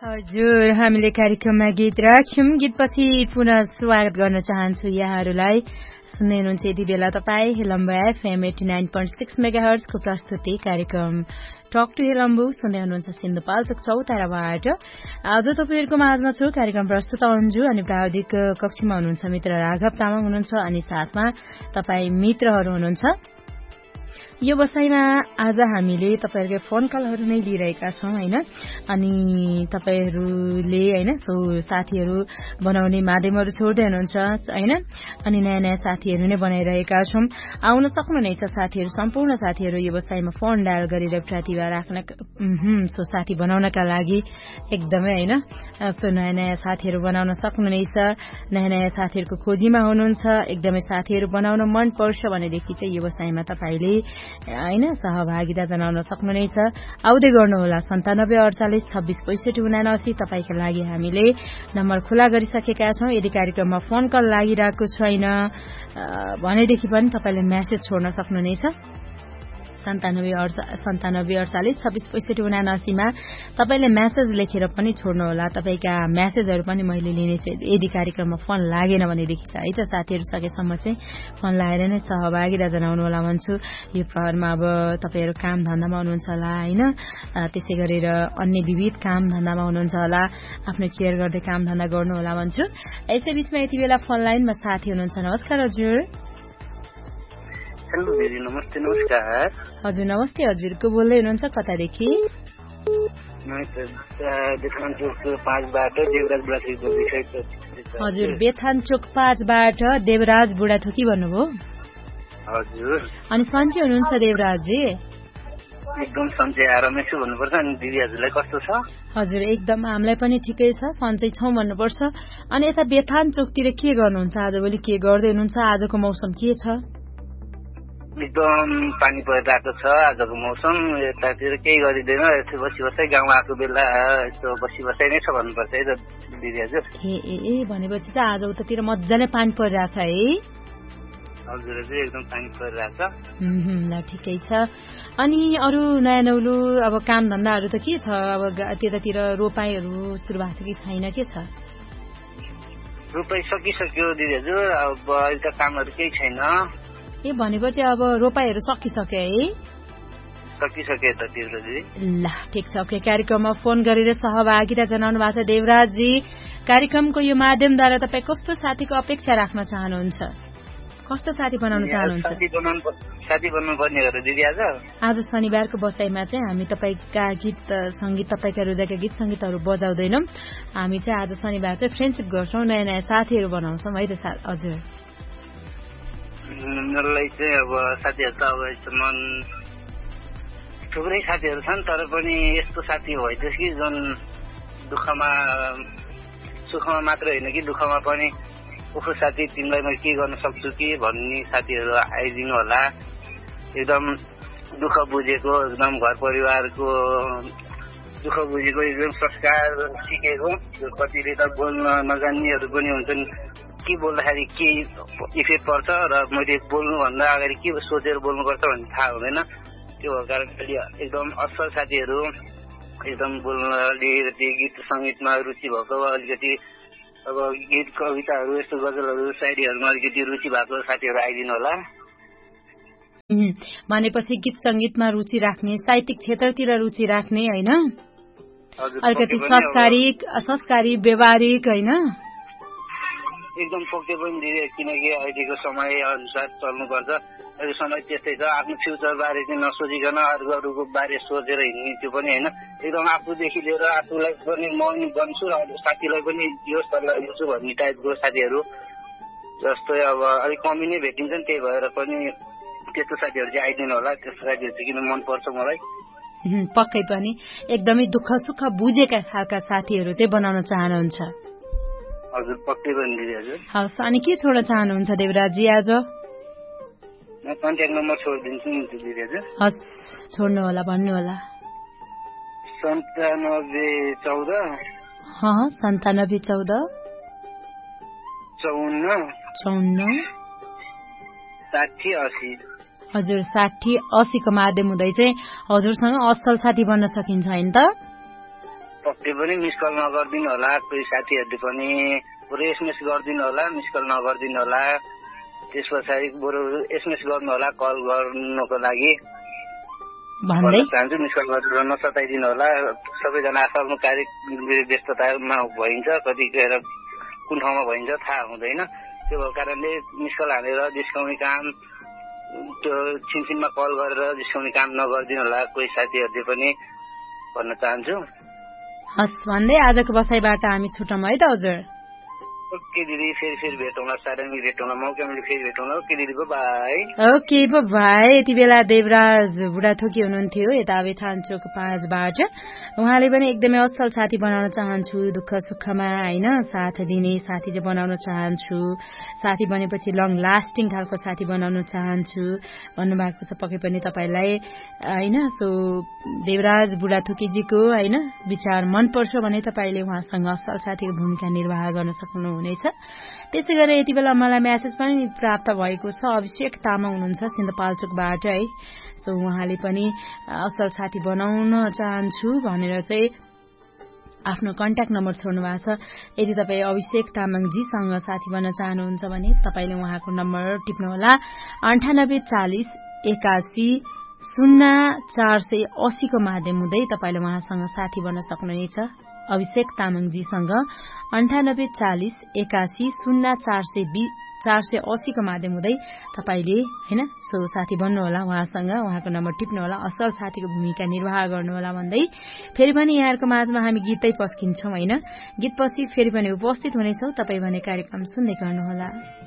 हजुर, हामीले कार्यक्रममा गीत राख्यौं। गीतपछि पुनः स्वागत गर्न चाहन्छु यहाँहरूलाई। सुन्दै हुनुहुन्छ यति बेला तपाईँ हेलम्बा FM 89.6 मेगाहर्ज को प्रस्तुति कार्यक्रम टक टु हेलम्बु सुन्दै हुनुहुन्छ सिन्धुपाल्चोक चौताराबाट। आज तपाईहरुको माझमा छु कार्यक्रम प्रस्तुत अन्जु अनि प्राविधिक कक्षमा हुनुहुन्छ मित्र राघव तामाङ हुनुहुन्छ अनि साथमा तपाईँ मित्रहरू हुनुहुन्छ। यो बसाइमा आज हामीले तपाईहरुको फोन कलहरु नै लिइरहेका छौं हैन। अनि तपाईहरुले हैन साथीहरु बनाउने माध्यमहरु छोड्दै हुनुहुन्छ हैन। अनि नयाँ नयाँ साथीहरु नै बनाइरहेका छौं। आउन सक्नुहुनेछ साथीहरु, सम्पूर्ण साथीहरु यो बसाइमा फोन डायल गरेर प्रतिभा राख्न सो साथी बनाउनका लागि एकदमै हैन सो नयाँ नयाँ साथीहरु बनाउन सक्नुहुनेछ। नयाँ नयाँ साथीहरुको खोजीमा हुनुहुन्छ, एकदमै साथीहरु बनाउन मन पर्छ भनेदेखि चाहिँ यो बसाइमा तपाईले हैन सहभागिता जनाउन सक्नुहुनेछ। आउँदै गर्नुहोला 97 48 26 65 79 तपाईका लागि हामीले नम्बर खुला गरिसकेका छौं। यदि कार्यक्रममा फोन कल लागिरहेको छैन भनेदेखि पनि तपाईले मेसेज छोड्न सक्नुहुनेछ। 97 48 26 65 79 मा तपाईले मेसेज लेखेर पनि छोड्नु होला। तपाईका मेसेजहरु पनि मैले लिनेछु यदि कार्यक्रममा फोन लागेन भनेदेखि चाहिँ है त साथीहरु सकेसम्म चाहिँ फोन लगाएर नै सहभागिता जनाउनु होला भन्छु। यो प्रहरमा अब तपाईहरु काम धन्दामा हुनुहुन्छ होला हैन, त्यसै गरेर अन्य विविध काम धन्दामा हुनुहुन्छ होला, आफ्नो केयर गर्दै काम धन्दा गर्नु होला भन्छु। यसै बीचमा यति बेला फोन लाइनमा साथी हुनुहुन्छ। नमस्कार हजुर। हेलो दिदी, नमस्ते। नमस्कार हजुर। नमस्ते हजुर, को बोल्दै हुनुहुन्छ, कतादेखि? हजुर, बेथान चोक 5 बाट देवराज बुढाथोकी भन्नुभयो। हजुर। अनि सन्चै हुनुहुन्छ देवराजजी? एकदम सन्चै आरामै छु भन्नुपर्छ। अनि दिदी हजुरलाई कस्तो छ? हजुर, एकदम हामीलाई पनि ठिकै छ, सन्चै छौं भन्नुपर्छ। अनि यता बेथान चोकतिर के गर्नुहुन्छ आजभोलि, के गर्दै हुनुहुन्छ? आजको मौसम के छ? एकदम पानी परिरहेको छ आजको मौसम। यतातिर केही गरिँदैन, यस्तो बसी गाउँमा आएको बेला यस्तो बसी नै छ भन्नुपर्छ है त दिदी हजुर। ए भनेपछि त आज उतातिर मजाले पानी परिरहेछ है? हजुर हजुर, एकदम पानी परिरहेछ। ल ठिकै छ। अनि अरू नयाँ नौलो अब काम धन्दाहरू त के छ? अब त्यतातिर रोपाईहरू सुरु भएको छ कि छैन, के छ? रोपाई सकिसक्यो दिदी हजुर, अब अहिले त कामहरू केही छैन। ए भनेपछि अब रोपाईहरू सकिसक्यो है? सकिसक्यो यतातिर दिदी। ल ठिक छ, ओके। कार्यक्रममा फोन गरेर सहभागिता जनाउनु भएको छ देवराजजी। कार्यक्रमको यो माध्यमद्वारा तपाईँ कस्तो साथीको अपेक्षा राख्न चाहनुहुन्छ? कस्तो साथी बनाउन चाहनुहुन्छ? साथी बनाउनु पर्ने हो दिदी। आज शनिबारको बसाइमा चाहिँ हामी तपाईका गीत संगीत, तपाईका रोजाका गीत संगीतहरू बजाउँदैनौँ। हामी चाहिँ आज शनिबार चाहिँ फ्रेन्डसिप गर्छौँ, नयाँ नयाँ साथीहरू बनाउँछौँ है त हजुर। मलाई चाहिँ अब साथीहरू त अब मन थुप्रै साथीहरू छन्, तर पनि यस्तो साथी भइदियोस् कि जुन दुःखमा सुखमा मात्र होइन कि दुःखमा पनि उखु साथी तिमीलाई म के गर्न सक्छु कि भन्ने साथीहरू आइदिनु होला। एकदम दुःख बुझेको, एकदम घर परिवारको दुःख बुझेको, एकदम संस्कार सिकेको। कतिले त बोल्न नजान्नेहरू पनि हुन्छन्, के बोल्दाखेरि के इफेक्ट पर्छ र मैले बोल्नुभन्दा अगाडि के सोचेर बोल्नुपर्छ भन्ने थाहा हुँदैन। त्यो भएको कारणले एकदम असल साथीहरू, एकदम बोल्न अलिकति गीत सङ्गीतमा रुचि भएको, अलिकति अब गीत कविताहरू यस्तो गजलहरू सायरीहरूमा अलिकति रुचि भएको साथीहरू आइदिनु होला। भनेपछि गीत सङ्गीतमा रुचि राख्ने, साहित्यिक क्षेत्रतिर रुचि राख्ने होइन, अलिकति संस्कारी व्यवहारिक होइन, एकदम पक्कै पनि दिदी। किनकि अहिलेको समय अनुसार चल्नुपर्छ। अहिले समय त्यस्तै छ, आफ्नो फ्युचर बारे चाहिँ नसोचिकन अरूको बारे सोचेर हिँड्ने त्यो पनि होइन। एकदम आफूदेखि लिएर आफूलाई पनि म बन्छु र साथीलाई पनि यो सल्लाह दिन्छु भन्ने टाइपको साथीहरू जस्तै अब अलिक कमी नै भेटिन्छन्। त्यही भएर पनि त्यस्तो साथीहरू चाहिँ आइदिनु होला। त्यस्तो साथीहरू चाहिँ किन मनपर्छ मलाई। पक्कै पनि एकदमै दुःख सुख बुझेका खालका साथीहरू चाहिँ बनाउन चाहनुहुन्छ? हजुर, पक्कै पनि दिदी हजुर। हस्, अनि के छोड्न चाहनुहुन्छ देवराजजी आज? म कन्ट्याक्ट नम्बर छोडिदिन्छु नि दिदी हजुर। हस्, छोड्नु होला, भन्नु होला। 97 14 97 14 54 60 80। हजुर, 60 80 को माध्यम हुँदै चाहिँ हजुरसँग असल साथी बन्न सकिन्छ हैन त? पक्कै पनि मिस कल नगर्दिनु होला, कोही साथीहरूले पनि बरु एसएमएस गरिदिनु होला, मिस कल नगरिदिनु होला। त्यस पछाडि बरु एसएमएस गर्नु होला कल गर्नुको लागि भन्न चाहन्छु। मिस कल गरेर नसताइदिनु होला। सबैजना आफ्नो कार्य व्यस्ततामा भइन्छ, कतिखेर कुन ठाउँमा भइन्छ थाहा हुँदैन। त्यो भएको कारणले मिस कल हालेर जिस्काउने काम, त्यो छिनछिनमा कल गरेर जिस्काउने काम नगरिदिनु होला कोही साथीहरूले पनि भन्न चाहन्छु। हस् भन्दै आजको बसाइबाट हामी छुटौँ है त हजुर। ओके दिदी, फेरि भेटौँला, सारङ्गी भेटौँला, मौका मिले फेरि भेटौँला। ओके दिदी, बाई। Okay by. यति बेला देवराज बुढाथोकी हुनुहुन्थ्यो यता बेथानचोक 5 बाट। उहाँले पनि एकदमै असल साथी बनाउन चाहन्छु, दुःख सुखमा होइन साथ दिने साथी चाहिँ बनाउन चाहन्छु, साथी बनेपछि लङ लास्टिङ खालको साथी बनाउन चाहन्छु भन्नुभएको छ। पक्कै पनि तपाईँलाई होइन सो देवराज बुढाथोकीजीको होइन विचार मनपर्छ भने तपाईँले उहाँसँग असल साथीको भूमिका निर्वाह गर्न सक्नुहुनेछ। त्यसै गरेर यति बेला मलाई म्यासेज पनि प्राप्त भएको छ। अभिषेक तामाङ हुनुहुन्छ सिन्धपाल्चोकबाट है। सो उहाँले पनि असल साथी बनाउन चाहन्छु भनेर चाहिँ आफ्नो कन्ट्याक्ट नम्बर छोड्नु भएको छ। यदि तपाईँ अभिषेक तामाङजीसँग साथी बन्न चाहनुहुन्छ भने तपाईँले उहाँको नम्बर टिप्नुहोला 9840 81 0480 को माध्यम हुँदै तपाईँले उहाँसँग साथी बन्न सक्नुहुनेछ। अभिषेक तामाङजीसँग 9840 81 0480 को माध्यम हुँदै तपाईँले होइन सो साथी बन्नुहोला उहाँसँग, उहाँको नम्बर टिप्नुहोला, असल साथीको भूमिका निर्वाह गर्नुहोला भन्दै फेरि पनि यहाँहरूको माझमा हामी गीतै पस्किन्छौँ होइन। गीतपछि फेरि पनि उपस्थित हुनेछौँ। तपाईँ भने कार्यक्रम सुन्दै गर्नुहोला।